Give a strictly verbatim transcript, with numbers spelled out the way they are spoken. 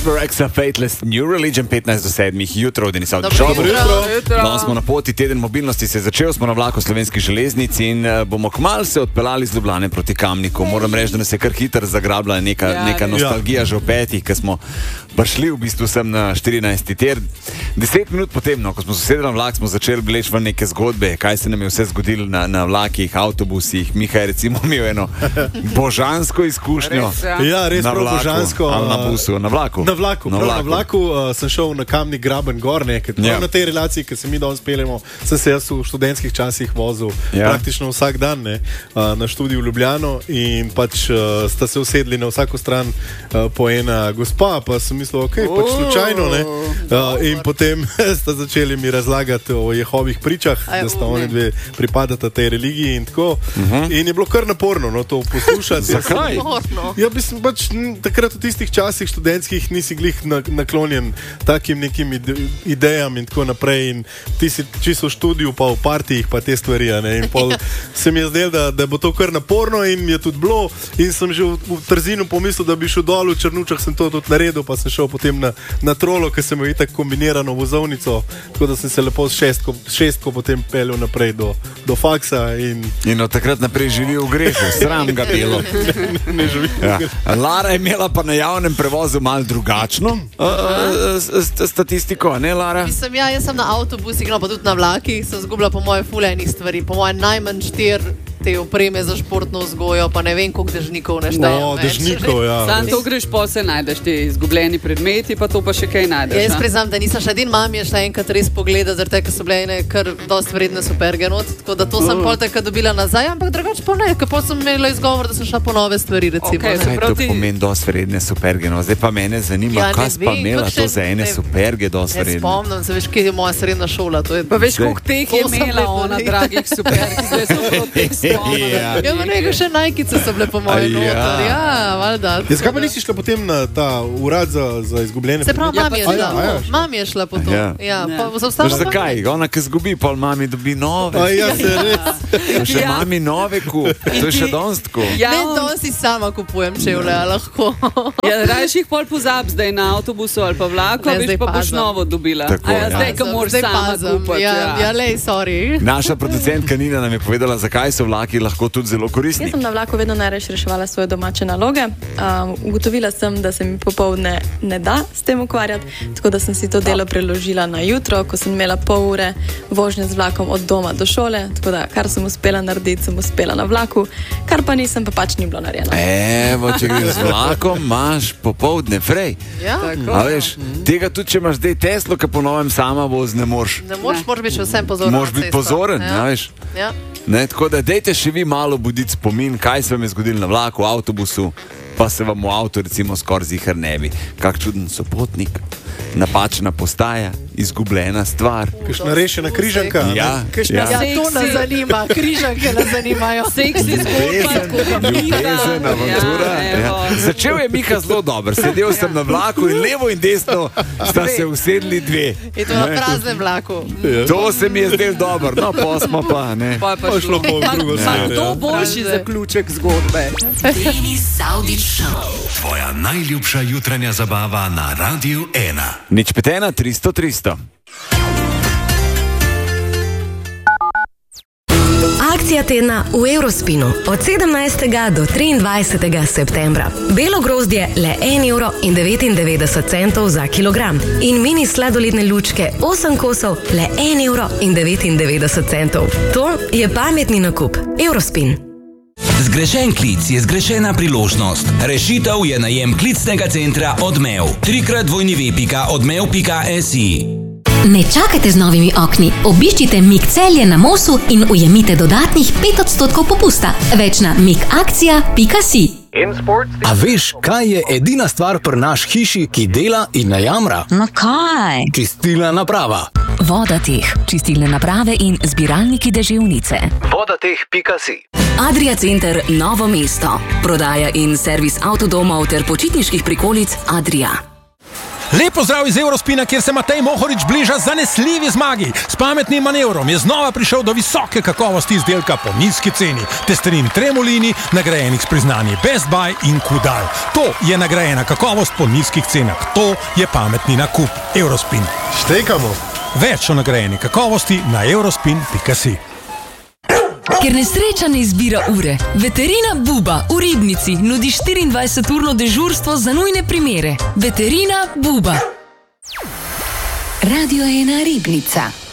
Reverence a Fateless New Religion, petnajst do sedmih jutro v Denisovni Dobro šovu. jutro. Danes smo na poti, teden mobilnosti se je začel, smo na vlaku Slovenskih železnic in uh, bomo kmalu se odpeljali z Ljubljane proti Kamniku. Moram reči, da nas je kar hitro zagrabila neka, Ja, neka res. nostalgija že v petih, ker smo prišli v bistvu sem na štirinajsti tir. Deset minut potem, no, ko smo se sedeli na vlak, smo začeli gleči v neke zgodbe, kaj se nam je vse zgodilo na, na vlakih, avtobusih. Miha je recimo imel eno božansko izkušnjo. Res, ja. Ja, res Na prav vlaku, božansko. ali na uh, busu, na vlaku. Na vlaku, Na prav, vlaku. na vlaku uh, sem šel na Kamnik Graben gor, ne, ker Ja. prav na tej relaciji, ki se mi danes peljemo, sem se jaz v študentskih časih vozil Ja. praktično vsak dan, ne, uh, na študiju v Ljubljano in pač uh, sta se usedli na vsako stran uh, po ena gospa, pa sem mislil, ok, pač slučajno, ne, uh, in potem sta začeli mi razlagati o Jehovih pričah, Aj, da sta u, oni ne. dve pripadata tej religiji in tako. Mhm. In je bilo kar naporno, no, to poslušati. Jaz sem- Zakaj? Morno. Ja, mislim, pač m, takrat v tistih časih študentskih nisi glih na, naklonjen takim nekim ide, idejam in tako naprej. In ti si čisto v študiju, pa v partijih, pa te stvari. a Ne, in pol se mi je zdelo, da, da bo to kar naporno in je tudi bilo. In sem že v, v Trzinu pomislil, da bi šel dol, v Črnučah sem to tudi naredil, pa sem šel potem na, na Trolo, ker sem imel itak kombinirano vozovnico, tako da sem se lepo s šestko, šestko potem peljal naprej do, do faksa in In od takrat naprej živi v grehu, sram ga bilo. ne živim. Ja. Lara je imela pa na javnem prevozu malo drugačno uh, uh, st- statistiko, ne Lara? Mislim, ja, jaz sem na avtobusih, no pa tudi na vlakih, sem zgubila po moje ful enih stvari, po moje najmanj štir te opreme za športno vzgojo, pa ne vem, koliko dežnikov neštejem. No, več. dežnikov, ja. Sam to greš, pa se najdeš ti izgubljeni predmeti, pa to pa še kaj najdeš. Ja, jaz a? priznam, da nisem še edin, mami je šla enkrat res pogleda, zaradi tega, ker so bile ene kar dosti vredne superge not, tako da to sem Uh. pol tako dobila nazaj, ampak drugače pa ne, ker pol sem imela izgovor, da sem šla po nove stvari, recimo. Okej, ne. se Kaj prav to ti- pomeni dosti vredne superge? No, zdaj pa mene zanima, Ja, ne kaj pa vem, imela kakšne- to za ene ne- superge dosti Ne vredne? spomnim se, veš, kje je moja srednja šola, to je... Pa veš, Zdaj. koliko teh To je sem imela vedno ona, ni. dragih super, ki zdaj so prav teh spomnila. Ja. Ja, pa ne vem, še najkice so bile po mojem Ja. noter, ja, valjda. Ja, zakaj pa nisi šla potem na ta urad za, za izgubljene Se pravi, Ja, mami je pa- šla, a ja, a ja. mami je šla po to. Ja. Ja, pa Ja. zaustavila Veš pa- zakaj? Ona, ki zgubi, pol mami dobi nove. A ja, se res. To še Ja. mami nove kup. To je še danes tako. Ja, Ne, on- to si sama kupujem čevlje, a lahko. Ja, rajš jih pol pozab zdaj na avtobusu ali pa vlaku, Ne, veš zdaj pa boš pazim. novo dobila. Tako, A ja, ja. zdaj, ko moraš Zdaj sama pazim. kupiti. Ja, ja, lej, sorry. Naša producentka Nina nam je povedala, zakaj so vlaki lahko tudi zelo koristni. Jaz sem na vlaku vedno najraje reševala svoje domače naloge. Um, ugotovila sem, da se mi popovdne ne da s tem ukvarjati, tako da sem si to delo preložila na jutro, ko sem imela pol ure vožnje z vlakom od doma do šole. Tako da kar sem uspela narediti, sem uspela na vlaku, kar pa nisem, pa pač ni bilo narejeno. Evo, če greš z vlakom, imaš popovdne frej. Ja, A veš, tega tudi, če imaš zdaj Teslo, ki po novem sama voz, ne moreš. ne moreš, moraš biti še vsem pozoren. Moraš na biti cesto. pozoren, Ja. a veš. Ja. Ne, tako da dejte še vi malo buditi spomin, kaj se vam je zgodilo na vlaku, avtobusu, pa se vam v avtu recimo skoraj zihar ne bi. Kak čuden sopotnik, napačna postaja, izgubljena stvar. Kakšna rešena križanka. Ja, Kakšna ja. Ja, to nas Seksi. zanima, križanke nas zanimajo. Seksi zgodba, Ljubezen, avantura. Ja, evo. Ja. Začel je Miha zelo dobro. Sedel sem na vlaku in levo in desno sta se usedli dve. In to na praznem vlaku. To se mi je zdelo dobro, no pa smo pa, ne. Pa je pa Pa je šlo šlo. pa v drugo Ma- smer, ma kdo ja. boljši zaključek zgodbe? Denis Saudić Show. Tvoja najljubša jutranja zabava na Radiu ena. Nič petena, tristo, tristo. Akcija tedna v Eurospinu od sedemnajstega do triindvajsetega septembra. Belo grozdje le en evro in devetindevetdeset centov za kilogram in mini sladoledne lučke osem kosov le en evro in devetindevetdeset centov. To je pametni nakup. Eurospin. Zgrešen klic je zgrešena priložnost. Rešitev je najem klicnega centra Odmev. Trikrat dvojni ve pika odmev pika si. Ne čakajte z novimi okni. Obiščite Mik Celje na Mosu in ujemite dodatnih pet odstotkov popusta. Več na mikakcija pika si. A veš, kaj je edina stvar pri naš hiši, ki dela in ne jamra? No kaj? Čistilna naprava. Vodateh, čistilne naprave in zbiralniki deževnice. Vodateh pika si. Adria Center Novo mesto. Prodaja in servis avtodomov ter počitniških prikolic Adria. Lepo zdrav iz Eurospina, kjer se Matej Mohorič bliža zanesljivi zmagi. S pametnim manevrom je znova prišel do visoke kakovosti izdelka po nizki ceni. Testerin Tremolini, nagrajenih s priznanji Best Buy in Kudal. To je nagrajena kakovost po nizkih cenah. To je pametni nakup. Eurospin. Štekamo. Več o nagrajeni kakovosti na eurospin pika si. Ker nesreča ne izbira ure, Veterina Buba v Ribnici nudi štiriindvajseturno dežurstvo za nujne primere. Veterina Buba. Radio ena Ribnica.